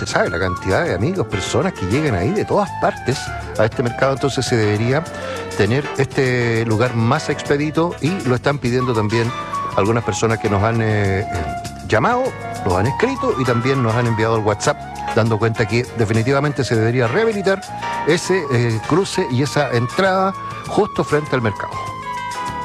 usted sabe la cantidad de amigos, personas que llegan ahí de todas partes a este mercado, entonces se debería tener este lugar más expedito, y lo están pidiendo también algunas personas que nos han llamado, nos han escrito y también nos han enviado el WhatsApp, dando cuenta que definitivamente se debería rehabilitar ese cruce y esa entrada justo frente al mercado.